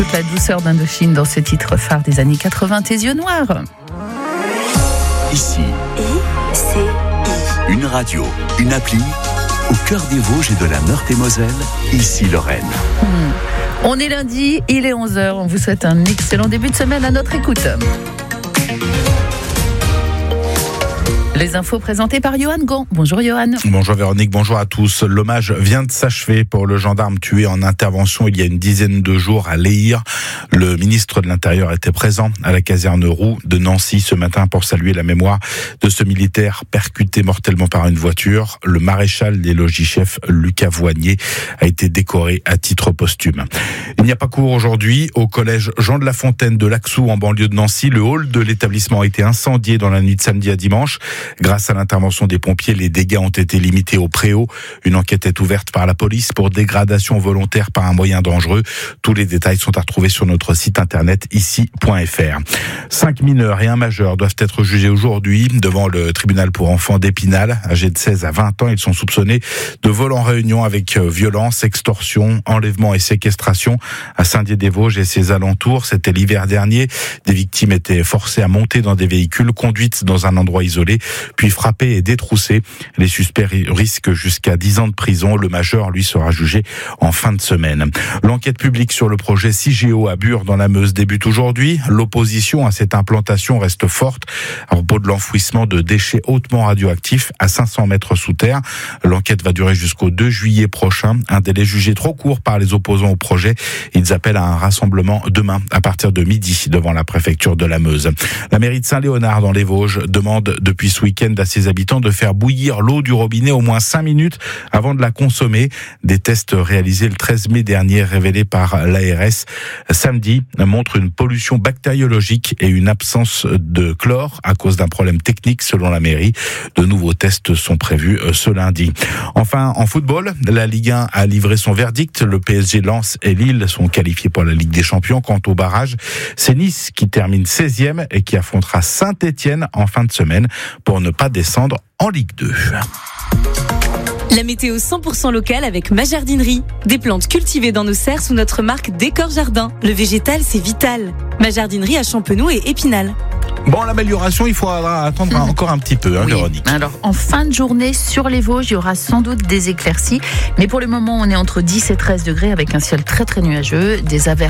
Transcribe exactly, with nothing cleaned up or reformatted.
Toute la douceur d'Indochine dans ce titre phare des années quatre-vingts, Tes yeux noirs. Ici, I C I. une radio, une appli, au cœur des Vosges et de la Meurthe-et-Moselle, ici Lorraine. Hmm. On est lundi, il est onze heures, on vous souhaite un excellent début de semaine à notre écoute. Les infos présentées par Johan Gant. Bonjour Johan. Bonjour Véronique, bonjour à tous. L'hommage vient de s'achever pour le gendarme tué en intervention il y a une dizaine de jours à Léhir. Le ministre de l'Intérieur était présent à la caserne Roux de Nancy ce matin pour saluer la mémoire de ce militaire percuté mortellement par une voiture. Le maréchal des logis-chefs Lucas Voignier a été décoré à titre posthume. Il n'y a pas cours aujourd'hui au collège Jean de la Fontaine de Laxou en banlieue de Nancy. Le hall de l'établissement a été incendié dans la nuit de samedi à dimanche. Grâce à l'intervention des pompiers, les dégâts ont été limités au préau. Une enquête est ouverte par la police pour dégradation volontaire par un moyen dangereux. Tous les détails sont à retrouver sur notre site internet ici point f r. Cinq mineurs et un majeur doivent être jugés aujourd'hui devant le tribunal pour enfants d'Épinal. Âgés de seize à vingt ans, ils sont soupçonnés de vol en réunion avec violence, extorsion, enlèvement et séquestration à Saint-Dié-des-Vosges et ses alentours. C'était l'hiver dernier. Des victimes étaient forcées à monter dans des véhicules, conduites dans un endroit isolé, puis frappés et détroussés. Les suspects risquent jusqu'à dix ans de prison. Le majeur, lui, sera jugé en fin de semaine. L'enquête publique sur le projet Cigéo à Bure dans la Meuse débute aujourd'hui. L'opposition à cette implantation reste forte à propos de l'enfouissement de déchets hautement radioactifs à cinq cents mètres sous terre. L'enquête va durer jusqu'au deux juillet prochain. Un délai jugé trop court par les opposants au projet. Ils appellent à un rassemblement demain à partir de midi devant la préfecture de la Meuse. La mairie de Saint-Léonard dans les Vosges demande depuis ce week-end à ses habitants de faire bouillir l'eau du robinet au moins cinq minutes avant de la consommer. Des tests réalisés le treize mai dernier révélés par l'A R S samedi montrent une pollution bactériologique et une absence de chlore à cause d'un problème technique selon la mairie. De nouveaux tests sont prévus ce lundi. Enfin, en football, la Ligue un a livré son verdict. Le P S G, Lens et Lille sont qualifiés pour la Ligue des Champions. Quant au barrage, c'est Nice qui termine seizième et qui affrontera Saint-Etienne en fin de semaine pour ne pas descendre en Ligue deux. La météo cent pour cent locale avec ma jardinerie. Des plantes cultivées dans nos serres sous notre marque Décor Jardin. Le végétal, c'est vital. Ma jardinerie à Champenoux et Épinal. Bon, l'amélioration, il faudra attendre mmh. encore un petit peu, hein, oui. Véronique. Alors, en fin de journée, sur les Vosges, il y aura sans doute des éclaircies. Mais pour le moment, on est entre dix et treize degrés avec un ciel très très nuageux. Des averses